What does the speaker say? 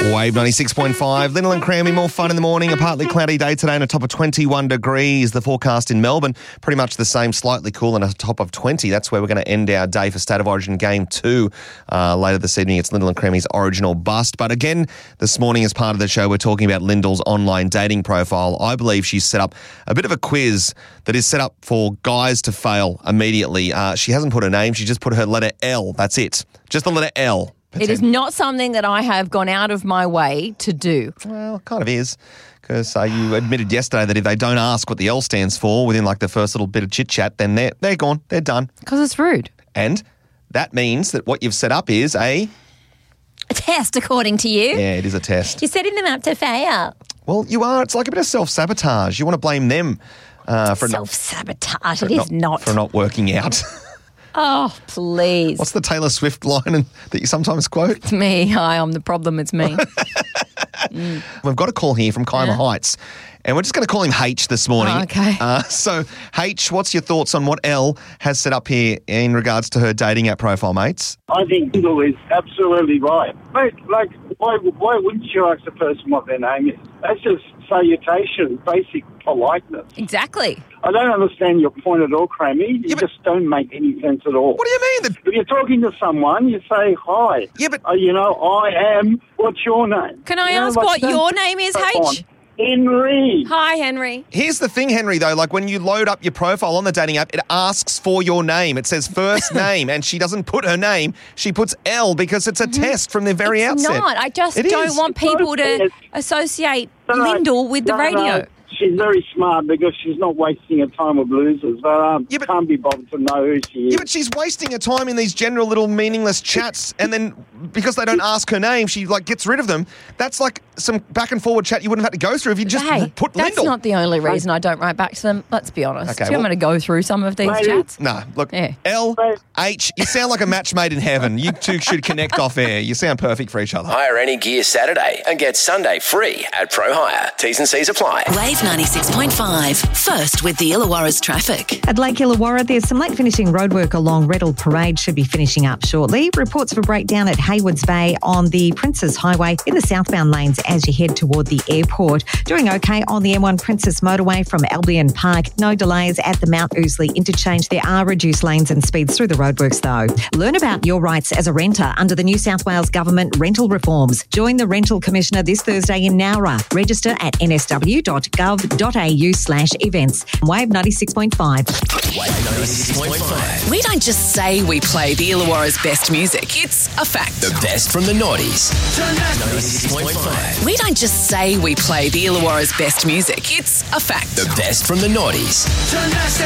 Wave 96.5. Lyndall and Cranby, more fun in the morning. A partly cloudy day today and a top of 21 degrees. The forecast in Melbourne, pretty much the same, slightly cool and a top of 20. That's where we're going to end our day for State of Origin Game 2. Later this evening, it's Lyndall and Cranby's Origin or Bust. But again, this morning as part of the show, we're talking about Lyndall's online dating profile. I believe she's set up a bit of a quiz that is set up for guys to fail immediately. She hasn't put her name. She just put her letter L. That's it. Just the letter L. It is not something that I have gone out of my way to do. Well, it kind of is, because you admitted yesterday that if they don't ask what the L stands for within like the first little bit of chit-chat, then they're gone, they're done. Because it's rude. And that means that what you've set up is a test, according to you. Yeah, it is a test. You're setting them up to fail. Well, you are. It's like a bit of self-sabotage. You want to blame them for self-sabotage. It is not. For not working out. Oh, please. What's the Taylor Swift line that you sometimes quote? It's me. Hi, I'm the problem. It's me. We've got a call here from Kyma Heights, and we're just going to call him H this morning. Oh, okay. So, H, what's your thoughts on what L has set up here in regards to her dating app profile, mates? I think Lyndall is absolutely right. Mate, like, why wouldn't you ask the person what their name is? That's just salutation, basic politeness. Exactly. I don't understand your point at all, Crammy. You just don't make any sense at all. What do you mean? If you're talking to someone, you say hi. Yeah, but... I am. What's your name? Can I ask what your name is, H? Henry. Hi, Henry. Here's the thing, Henry, though. Like, when you load up your profile on the dating app, it asks for your name. It says first name, and she doesn't put her name. She puts L because it's a test from the very outset. It's not. I just don't want people to associate Lyndall with the radio. She's very smart because she's not wasting her time with losers. Can't be bothered to know who she is. Yeah, but she's wasting her time in these general little meaningless chats, and then because they don't ask her name, she gets rid of them. That's like some back and forward chat you wouldn't have had to go through if you just put Lyndall. That's not the only reason I don't write back to them. Let's be honest. Do you want me to go through some of these chats? No, look, L, H, you sound like a match made in heaven. You two should connect off air. You sound perfect for each other. Hire any gear Saturday and get Sunday free at Pro Hire. T's and C's apply. Wave 96.5, first with the Illawarra's traffic. At Lake Illawarra, there's some late finishing roadwork along Reddell Parade, should be finishing up shortly. Reports of a breakdown at Haywards Bay on the Princess Highway in the southbound lanes as you head toward the airport. Doing okay on the M1 Princess Motorway from Albion Park. No delays at the Mount Ousley interchange. There are reduced lanes and speeds through the roadworks though. Learn about your rights as a renter under the New South Wales Government rental reforms. Join the Rental Commissioner this Thursday in Nowra. Register at nsw.gov.au/events. Wave 96.5. Wave 96.5. We don't just say we play the Illawarra's best music. It's a fact. The best from the noughties. 96.5. We don't just say we play the Illawarra's best music. It's a fact. The best from the noughties.